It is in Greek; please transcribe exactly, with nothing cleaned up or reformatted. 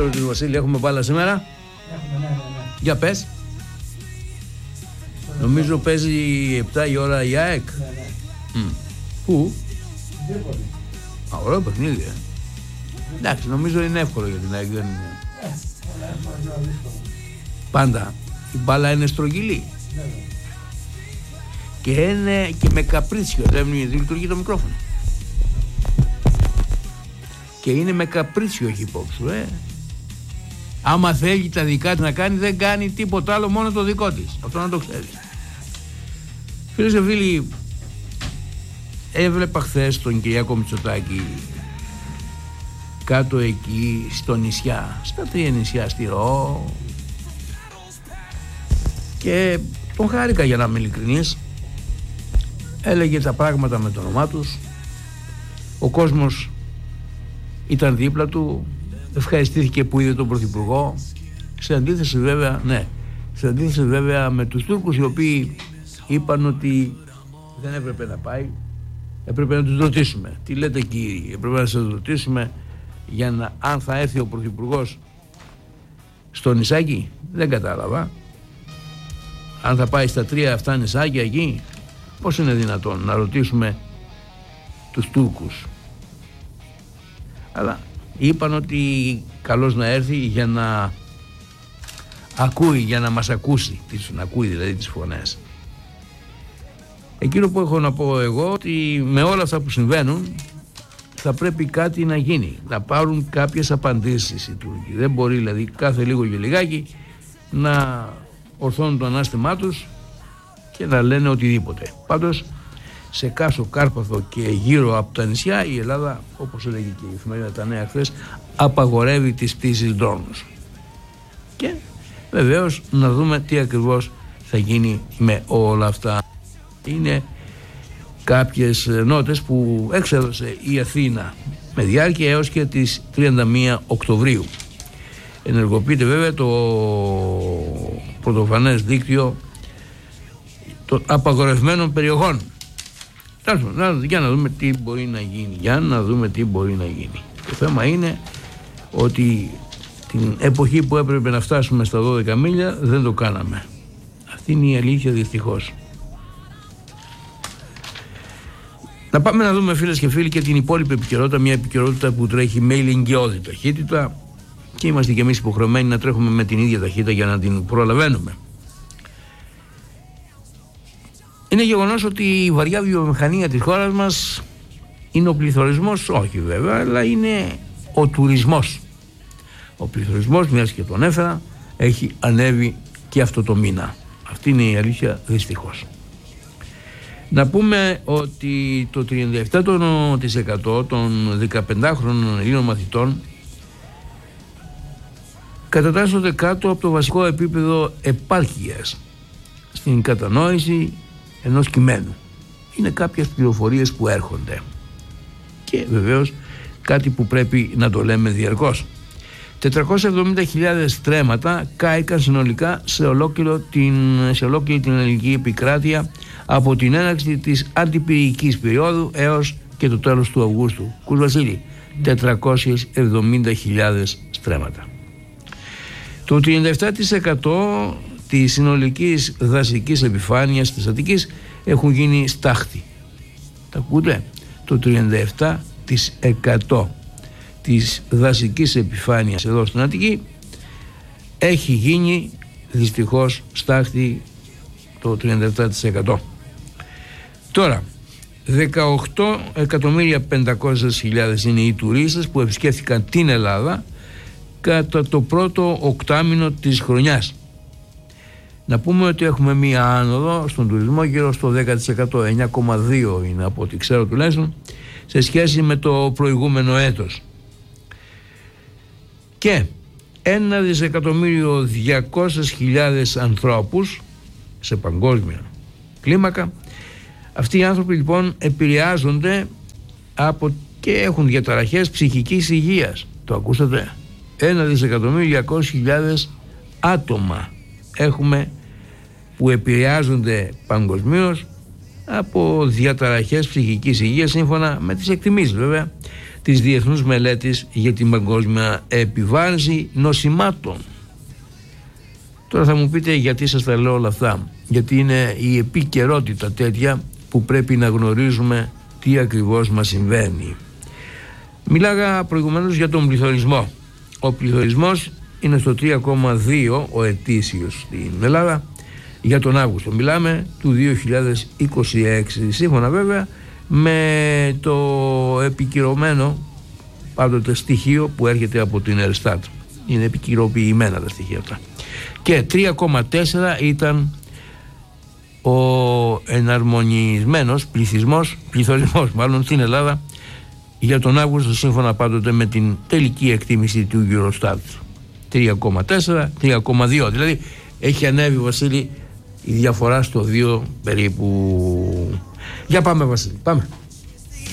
ρωτήσω, Βασίλη, έχουμε μπάλα σήμερα? Έχουμε, ναι, ναι, ναι. Για πες. Νομίζω παίζει επτά η ώρα η ΑΕΚ. Ναι, ναι. Mm. Πού? Τρίπολη. Α, ωραίο παιχνίδι. Ε. Εντάξει, νομίζω είναι εύκολο για την ΑΕΚ. Δεν είναι. Ε, όλα εύκολα και όλα δύσκολα. Πάντα η μπάλα είναι στρογγυλή. Βέβαια. Και είναι και με καπρίτσιο. Δεν λειτουργεί το μικρόφωνο. Και είναι με καπρίτσιο, όχι υπόψη, ε. Άμα θέλει τα δικά της να κάνει, δεν κάνει τίποτα άλλο, μόνο το δικό της. Αυτό να το ξέρεις. Φίλες και φίλοι, έβλεπα χθες τον Κυριάκο Μητσοτάκη κάτω εκεί στο νησιά, στα τρία νησιά, στη Ρο, και τον χάρηκα, για να είμαι ειλικρινής. Έλεγε τα πράγματα με το όνομά τους. Ο κόσμος ήταν δίπλα του. Ευχαριστήθηκε που είδε τον Πρωθυπουργό. Σε αντίθεση βέβαια, ναι, σε αντίθεση βέβαια με τους Τούρκους, οι οποίοι είπαν ότι δεν έπρεπε να πάει. Έπρεπε να τους ρωτήσουμε. Τι λέτε κύριοι, έπρεπε να σας ρωτήσουμε για να, αν θα έρθει ο Πρωθυπουργός στο νησάκι. Δεν κατάλαβα. Αν θα πάει στα τρία αυτά νησάκια εκεί, πώς είναι δυνατόν να ρωτήσουμε τους Τούρκους? Αλλά είπαν ότι καλώς να έρθει για να ακούει, για να μας ακούσει, να ακούει δηλαδή τις φωνές. Εκείνο που έχω να πω εγώ, ότι με όλα αυτά που συμβαίνουν θα πρέπει κάτι να γίνει, να πάρουν κάποιες απαντήσεις οι Τούρκοι. Δεν μπορεί δηλαδή κάθε λίγο και λιγάκι να ορθώνουν το ανάστημά τους και να λένε οτιδήποτε. Πάντως σε Κάσο, Κάρπαθο και γύρω από τα νησιά η Ελλάδα, όπως έλεγε και η εφημερίδα Τα Νέα χθες, απαγορεύει τις πτήσεις ντρόνους. Και βεβαίως να δούμε τι ακριβώς θα γίνει με όλα αυτά. Είναι κάποιες νότες που εξέδωσε η Αθήνα με διάρκεια έως και τις τριάντα μία Οκτωβρίου. Ενεργοποιείται βέβαια το πρωτοφανές δίκτυο των απαγορευμένων περιοχών. Για να δούμε τι μπορεί να γίνει. Για να δούμε τι μπορεί να γίνει. Το θέμα είναι ότι την εποχή που έπρεπε να φτάσουμε στα δώδεκα μίλια δεν το κάναμε. Αυτή είναι η αλήθεια, δυστυχώς. Να πάμε να δούμε, φίλες και φίλοι, και την υπόλοιπη επικαιρότητα. Μια επικαιρότητα που τρέχει με ηλικιώδη ταχύτητα και είμαστε και εμείς υποχρεωμένοι να τρέχουμε με την ίδια ταχύτητα για να την προλαβαίνουμε. Είναι γεγονός ότι η βαριά βιομηχανία της χώρας μας είναι ο πληθωρισμός, όχι βέβαια, αλλά είναι ο τουρισμός. Ο πληθωρισμός, μιας και τον έφερα, έχει ανέβει και αυτό το μήνα. Αυτή είναι η αλήθεια, δυστυχώς. Να πούμε ότι το τριάντα επτά τοις εκατό των δεκαπεντάχρονων Ελλήνων μαθητών κατατάσσονται κάτω από το βασικό επίπεδο επάρκειας στην κατανόηση ενός κειμένου. Είναι κάποιες πληροφορίες που έρχονται και βεβαίως κάτι που πρέπει να το λέμε διαρκώς. τετρακόσιες εβδομήντα χιλιάδες στρέμματα κάηκαν συνολικά σε, ολόκληρο την, σε ολόκληρη την ελληνική επικράτεια από την έναρξη της αντιπυρηνικής περίοδου έως και το τέλος του Αυγούστου. Κους Βασίλη, τετρακόσιες εβδομήντα χιλιάδες στρέμματα. Το τριάντα επτά τοις εκατό της συνολικής δασικής επιφάνειας της Αττικής έχουν γίνει στάχτη. Τα ακούτε? Το τριάντα επτά τοις εκατό της δασικής επιφάνειας εδώ στην Αττική έχει γίνει δυστυχώς στάχτη, το τριάντα επτά τοις εκατό. Τώρα, δεκαοκτώ εκατομμύρια πεντακόσιες χιλιάδες είναι οι τουρίστες που επισκέφθηκαν την Ελλάδα κατά το πρώτο οκτάμηνο της χρονιάς. Να πούμε ότι έχουμε μία άνοδο στον τουρισμό γύρω στο δέκα τοις εκατό, εννιά κόμμα δύο είναι από ό,τι ξέρω τουλάχιστον, σε σχέση με το προηγούμενο έτος. Και ένα δισεκατομμύριο διακόσιες χιλιάδες ανθρώπους σε παγκόσμια κλίμακα. Αυτοί οι άνθρωποι λοιπόν επηρεάζονται από και έχουν διαταραχές ψυχικής υγείας. Το ακούσατε? Ένα δισεκατομμύριο διακόσιες χιλιάδες άτομα έχουμε που επηρεάζονται παγκοσμίως από διαταραχές ψυχικής υγείας, σύμφωνα με τις εκτιμήσεις βέβαια της Διεθνούς Μελέτης για την Παγκόσμια Επιβάρυνση Νοσημάτων. Τώρα θα μου πείτε γιατί σας τα λέω όλα αυτά. Γιατί είναι η επικαιρότητα τέτοια που πρέπει να γνωρίζουμε τι ακριβώς μας συμβαίνει. Μιλάγα προηγουμένως για τον πληθωρισμό. Ο πληθωρισμός είναι στο τρία κόμμα δύο ο ετήσιος στην Ελλάδα για τον Αύγουστο. Μιλάμε του δύο χιλιάδες είκοσι έξι, σύμφωνα βέβαια με το επικυρωμένο πάντοτε στοιχείο που έρχεται από την Ελστάτ. Είναι επικυροποιημένα τα στοιχεία αυτά. Και τρία κόμμα τέσσερα ήταν ο εναρμονισμένος πληθυσμός, πληθωρισμός μάλλον στην Ελλάδα για τον Αύγουστο, σύμφωνα πάντοτε με την τελική εκτίμηση του Eurostat. τρία κόμμα τέσσερα, τρία κόμμα δύο, δηλαδή έχει ανέβει, Βασίλη, η διαφορά στο δύο περίπου. Για πάμε, Βασίλη, πάμε.